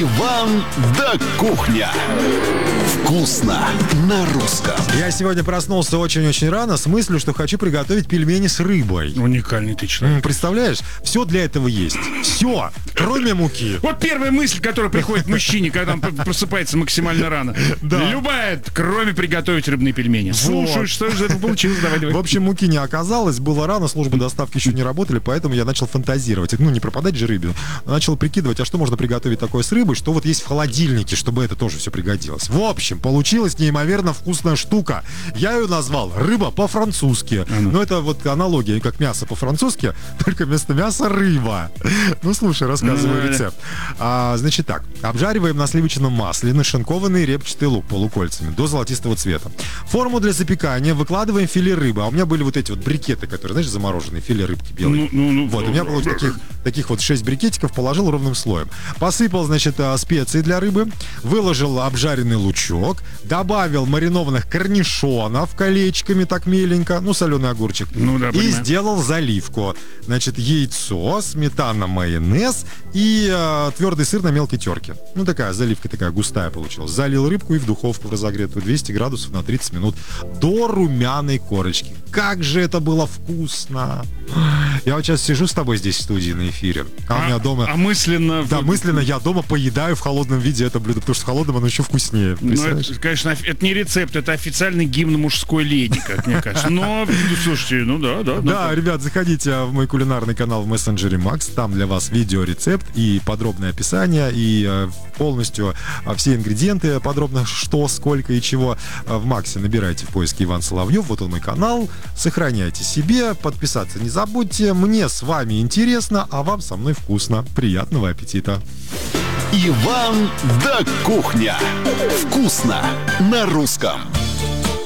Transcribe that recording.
Иван да кухня. Вкусно на русском. Я сегодня проснулся очень-очень рано с мыслью, что хочу приготовить пельмени с рыбой. Уникальный ты человек. Представляешь? Все для этого есть. Все, кроме муки. Вот первая мысль, которая приходит мужчине, когда он просыпается максимально рано. Да. Любая, кроме приготовить рыбные пельмени. Слушай, что же это получилось? Давай. В общем, муки не оказалось, было рано, службы доставки еще не работали, поэтому я начал фантазировать. Ну, не пропадать же рыбе. Начал прикидывать, а что можно приготовить такое с рыбой, что вот есть в холодильнике, чтобы это тоже все пригодилось. В общем, получилась неимоверно вкусная штука. Я ее назвал рыба по-французски. Ну, это вот аналогия, как мясо по-французски, только вместо мяса рыба. Ну, слушай, рассказываю рецепт. Значит так, обжариваем на сливочном масле нашинкованный репчатый лук полукольцами до золотистого цвета. Форму для запекания выкладываем филе рыбы. А у меня были вот эти вот брикеты, которые, знаешь, замороженные, филе рыбки белые. Вот, у меня было таких вот 6 брикетиков, положил ровным слоем. Посыпал, значит, специи для рыбы, выложил обжаренный лучок, добавил маринованных корнишонов колечками так миленько, ну, соленый огурчик, и сделал заливку. Значит, яйцо, сметана, майонез и твердый сыр на мелкой терке. Ну, такая заливка такая густая получилась. Залил рыбку и в духовку разогретую 200 градусов на 30 минут до румяной корочки. Как же это было вкусно! Я вот сейчас сижу с тобой здесь в студии на эфире, а у меня дома... А мысленно... Да, мысленно я дома поедаю в холодном виде это блюдо, потому что в холодном оно еще вкуснее. Ну, это, конечно, это не рецепт, это официальный гимн мужской леди, как мне кажется. Но, слушайте, да. Да, ребят, заходите в мой кулинарный канал в мессенджере Макс, там для вас видеорецепт и подробное описание, и полностью все ингредиенты подробно, что, сколько и чего. В Максе набирайте в поиске Иван Соловьев, вот он мой канал, сохраняйте себе, подписаться не забудьте, мне с вами интересно, а вам со мной вкусно. Приятного аппетита! Иван да кухня. Вкусно на русском.